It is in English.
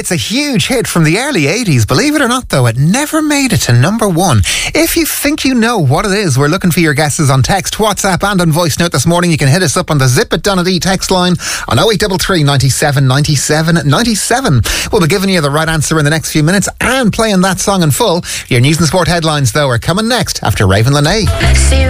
It's a huge hit from the early 80s. Believe it or not, though, it never made it to number one. If you think you know what it is, we're looking for your guesses on text, WhatsApp and on voice note this morning. You can hit us up on the Zip It Donnelly text line on 0833 97 97 97. We'll be giving you the right answer in the next few minutes and playing that song in full. Your news and sport headlines, though, are coming next after Raven Lenae.